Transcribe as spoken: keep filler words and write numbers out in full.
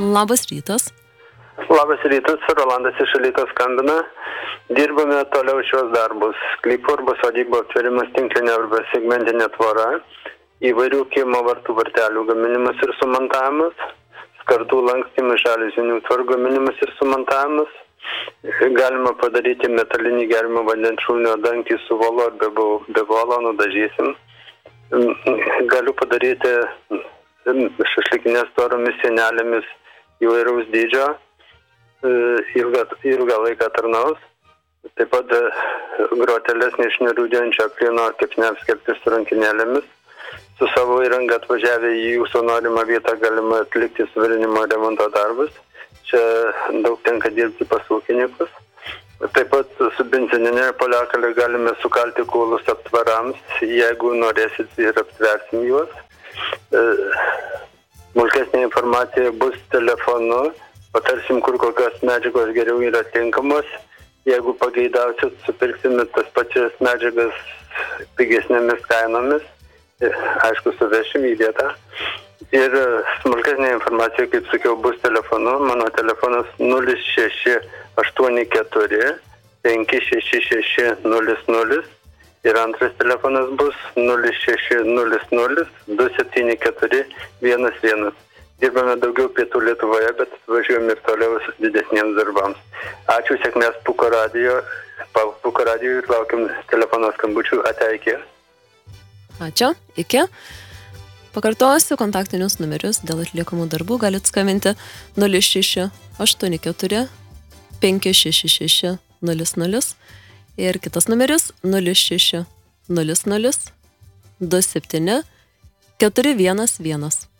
Labas rytas. Labas rytas, Rolandas iš Alytaus skambina. Dirbame toliau šios darbus. Sklypų arba sodybų aptverimas, tinklinė arba segmentinė tvora, įvairių kiemo vartų vartelių gaminimas ir sumontavimas, skardų lankstymas, žaliuzinių tvarų gaminimas ir sumontavimas. Galima padaryti metalinį geriamo vandens šulinio dangtį su volu ar be, be volo, nudažysim. Galiu padaryti šašlikinės tvoromis sienelėmis įvairaus dydžio, ilgą, ilgą laiką tarnaus. Taip pat groteles iš nerūdėjančio plieno kepsnį apskepti su rankinėlėmis. Su savo įranga atvažiavę į jūsų norimą vietą galima atlikti suvirinimo remonto darbus. Čia daug tenka dirbti pas ūkininkus. Taip pat su benzininė poliakalė galime sukalti kuolus aptvarams, jeigu norėsit ir aptversim juos. Smulkesnė informacija bus telefonu, patarsim, kur kokios medžiagos geriau yra tinkamos. Jeigu pageidausit, supirksime tas pačias medžiagas pigesnėmis kainomis. Aišku, suvešim į vietą. Ir smulkesnė informacija, kaip sakiau, bus telefonu. Mano telefonas nulis šeši aštuoni keturi penki šeši šeši nulis nulis. Ir antras telefonas bus nulis šeši nulis nulis du septyni keturi vienas vienas. Dirbame daugiau pietų Lietuvoje, bet važiuojame ir toliau didesniems darbams. Ačiū, sėkmės Puko radijo, Puko radijo ir laukiam telefono skambučių. Ate, iki. Ačiū, iki. Pakartosiu kontaktinius numerius dėl atliekamų darbų. Galit skambinti nulis šeši aštuoni keturi penki šeši šeši nulis nulis ir kitas numeris nulis šeši nulis nulis du septyni keturi vienas vienas.